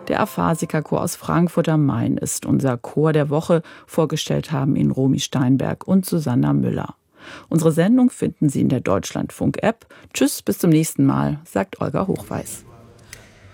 Der Aphasikerchor aus Frankfurt am Main ist unser Chor der Woche. Vorgestellt haben ihn Romy Steinberg und Susanna Müller. Unsere Sendung finden Sie in der Deutschlandfunk-App. Tschüss, bis zum nächsten Mal, sagt Olga Hochweis.